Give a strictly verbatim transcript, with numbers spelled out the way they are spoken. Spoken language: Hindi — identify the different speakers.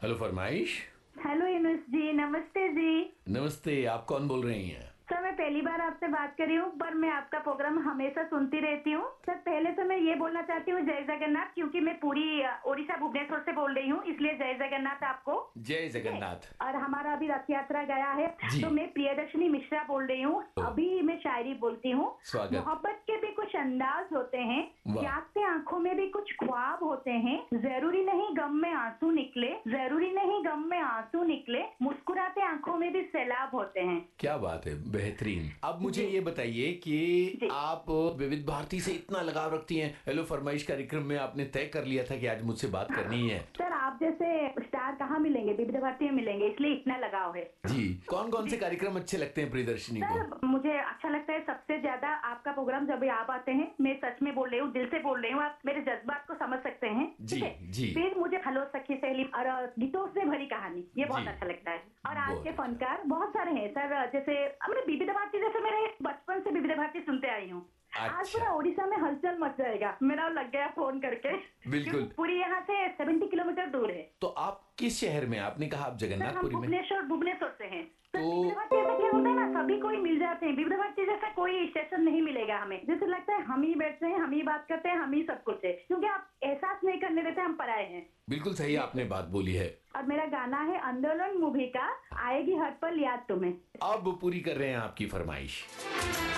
Speaker 1: हेलो फरमाइश।
Speaker 2: हेलो यूनुस जी, नमस्ते जी।
Speaker 1: नमस्ते, आप कौन बोल रही हैं?
Speaker 2: सर मैं पहली बार आपसे बात कर रही हूँ, पर मैं आपका प्रोग्राम हमेशा सुनती रहती हूँ। सर पहले तो मैं ये बोलना चाहती हूँ जय जगन्नाथ, क्योंकि मैं पूरी ओडिशा भुवनेश्वर से बोल रही हूँ, इसलिए जय जगन्नाथ आपको।
Speaker 1: जय जगन्नाथ।
Speaker 2: और हमारा अभी रथ यात्रा गया है,
Speaker 1: जी।
Speaker 2: तो मैं प्रियदर्शनी मिश्रा बोल रही हूँ। अभी मैं शायरी बोलती हूँ।
Speaker 1: स्वागत।
Speaker 2: मोहब्बत के भी कुछ अंदाज होते हैं,
Speaker 1: वाह।
Speaker 2: जागते आंखों में भी कुछ ख्वाब होते हैं। जरूरी नहीं गम में आंसू निकले, जरूरी नहीं गम में आंसू निकले, मुस्कुराते आंखों में भी सैलाब होते हैं।
Speaker 1: क्या बात है, बेहतरीन। अब मुझे
Speaker 2: जी।
Speaker 1: ये बताइए कि
Speaker 2: जी।
Speaker 1: आप विविध भारती से इतना लगाव रखती हैं। हेलो फरमाइश कार्यक्रम में आपने तय कर लिया था कि आज मुझसे बात करनी है।
Speaker 2: सर आप जैसे स्टार कहाँ मिलेंगे, विविध भारती में मिलेंगे, इसलिए इतना लगाव है।
Speaker 1: जी, कौन कौन से कार्यक्रम अच्छे लगते हैं प्रियदर्शनी को?
Speaker 2: सर मुझे अच्छा लगता है सबसे ज्यादा आपका प्रोग्राम, जब भी आप आते हैं, मैं सच में बोल रही हूँ, दिल से बोल रही हूँ, आप मेरे जज्बात को समझ सकते हैं।
Speaker 1: जी,
Speaker 2: ठीक है?
Speaker 1: जी।
Speaker 2: फिर मुझे हेलो सखी सहेली और गीतों से भरी कहानी, ये बहुत
Speaker 1: जी।
Speaker 2: अच्छा लगता है। और आज
Speaker 1: बहुत
Speaker 2: के
Speaker 1: अच्छा।
Speaker 2: फनकार बहुत सारे हैं सर, जैसे हमने विविध भारती, जैसे मेरे बचपन से विविध भारती सुनते आई हूँ। आज
Speaker 1: अच्छा।
Speaker 2: पूरा ओडिशा में हलचल मच जाएगा, मेरा लग गया फोन करके।
Speaker 1: बिल्कुल।
Speaker 2: क्योंकि पूरी यहाँ से सत्तर किलोमीटर दूर है।
Speaker 1: तो आप किस शहर में? आपने कहा आप
Speaker 2: सर हम
Speaker 1: जगन्नाथपुरी में।
Speaker 2: भुवनेश्वर भुवनेश्वर से हैं। सर
Speaker 1: तो
Speaker 2: विविध भारती ऐसा क्या होता है ना, सभी कोई मिल जाते हैं। विविध भारती जैसा कोई स्टेशन नहीं मिलेगा हमें, जैसे लगता है हम ही बैठते हैं, हम ही बात करते हैं, हम ही सब कुछ है, क्योंकि आप एहसास नहीं करने देते हम पराए हैं।
Speaker 1: बिल्कुल सही आपने बात बोली है।
Speaker 2: और मेरा गाना है आंदोलन मूवी का, आएगी हर पल याद तुम्हें।
Speaker 1: अब पूरी कर रहे हैं आपकी फरमाइश।